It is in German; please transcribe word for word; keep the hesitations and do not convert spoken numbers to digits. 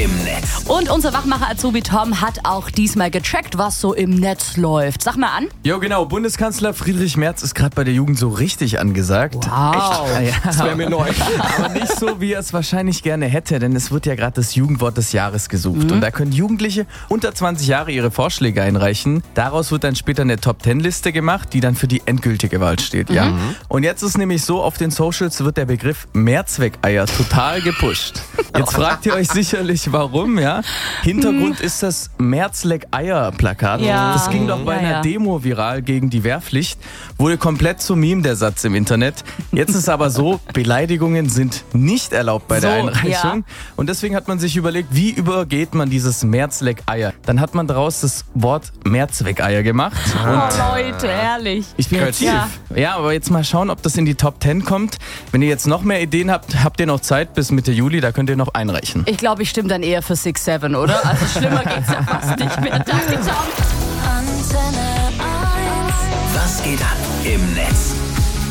im Netz. Und unser Wachmacher Azubi Tom hat auch diesmal gecheckt, was so im Netz läuft. Sag mal an. Jo, genau. Bundeskanzler Friedrich Merz ist gerade bei der Jugend so richtig angesagt. Wow. Ah, ja. Das wäre mir neu. Aber nicht so, wie er es wahrscheinlich gerne hätte, denn es wird ja gerade das Jugendwort des Jahres gesucht. Mhm. Und da können Jugendliche unter zwanzig Jahre ihre Vorschläge einreichen. Daraus wird dann später eine Top-Ten-Liste gemacht, die dann für die endgültige Wahl steht. Mhm. Ja? Und jetzt ist nämlich so, auf den Socials wird der Begriff Mehrzweckeier total gepusht. Jetzt fragt ihr euch sicherlich, warum, ja? Hintergrund hm. ist das Mehrzweckeier-Plakat. Ja. Das ging doch bei ja, einer ja. Demo viral gegen die Wehrpflicht. Wurde komplett zum Meme, der Satz im Internet. Jetzt ist aber so, Beleidigungen sind nicht erlaubt bei So, der Einreichung. ja. Und deswegen hat man sich überlegt, wie übergeht man dieses Mehrzweckeier? Dann hat man daraus das Wort Mehrzweckeier gemacht. Oh, Und Leute, ehrlich. ich bin Kreativ. ja. ja, aber jetzt mal schauen, ob das in die Top Ten kommt. Wenn ihr jetzt noch mehr Ideen habt, habt ihr noch Zeit bis Mitte Juli, da könnt ihr noch einreichen. Ich glaube, ich stimme dann eher für six seven, oder? Also schlimmer geht's ja fast nicht mehr. Danke, Tom. Was geht ab im Netz?